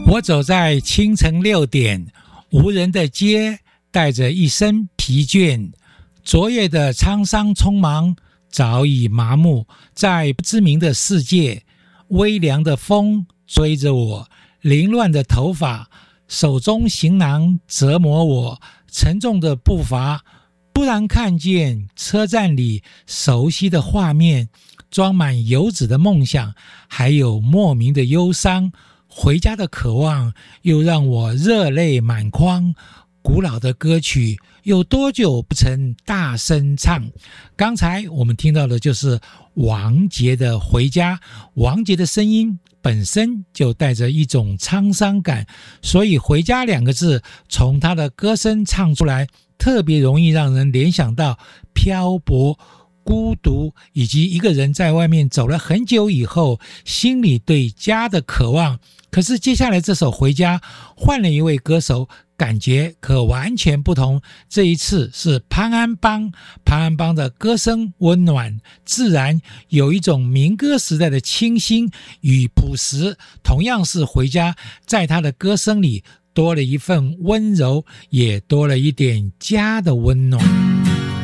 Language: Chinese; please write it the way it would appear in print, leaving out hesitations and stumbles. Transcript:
我走在清晨6点，无人的街，带着一身疲倦。昨夜的沧桑匆忙早已麻木，在不知名的世界，微凉的风追着我，凌乱的头发，手中行囊折磨我，沉重的步伐。突然看见车站里熟悉的画面，装满游子的梦想，还有莫名的忧伤。回家的渴望又让我热泪满眶，古老的歌曲有多久不曾大声唱？刚才我们听到的就是王杰的《回家》，王杰的声音本身就带着一种沧桑感，所以回家2个字从他的歌声唱出来，特别容易让人联想到漂泊、孤独，以及一个人在外面走了很久以后，心里对家的渴望。可是接下来这首《回家》换了一位歌手，感觉可完全不同。这一次是潘安邦，潘安邦的歌声温暖自然，有一种民歌时代的清新与朴实。同样是《回家》，在他的歌声里多了一份温柔，也多了一点家的温暖。